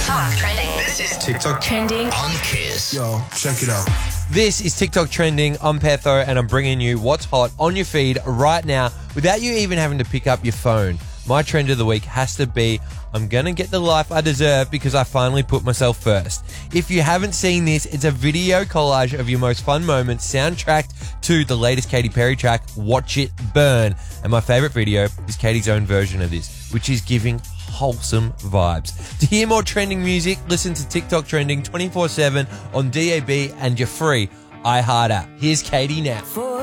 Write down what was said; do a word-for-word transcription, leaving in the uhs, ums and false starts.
TikTok trending. This is TikTok trending on Kiss. Yo, check it out. This is TikTok Trending. I'm Petho, and I'm bringing you what's hot on your feed right now without you even having to pick up your phone. My trend of the week has to be, I'm going to get the life I deserve because I finally put myself first. If you haven't seen this, it's a video collage of your most fun moments soundtracked to the latest Katy Perry track, Watch It Burn. And my favorite video is Katy's own version of this, which is giving wholesome vibes. To hear more trending music, listen to TikTok Trending twenty-four seven on D A B and your free iHeart app. Here's Katy now.